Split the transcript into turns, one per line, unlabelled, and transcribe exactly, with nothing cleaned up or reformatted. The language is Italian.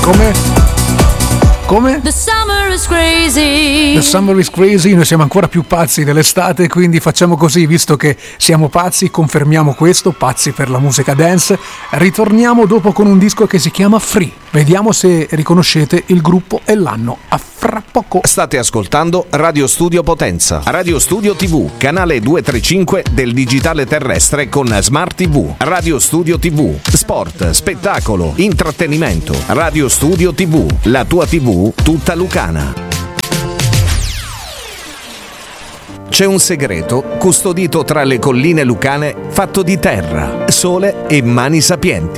Come? Come?
The summer is crazy.
The summer is crazy, noi siamo ancora più pazzi dell'estate, quindi facciamo così, visto che siamo pazzi, confermiamo questo, pazzi per la musica dance. Ritorniamo dopo con un disco che si chiama Free. Vediamo se riconoscete il gruppo e l'anno. A fra poco.
State ascoltando Radio Studio Potenza, Radio Studio tivù, canale duecentotrentacinque del digitale terrestre con Smart tivù. Radio Studio tivù, sport, spettacolo, intrattenimento. Radio Studio tivù, la tua tivù tutta lucana. C'è un segreto custodito tra le colline lucane fatto di terra, sole e mani sapienti.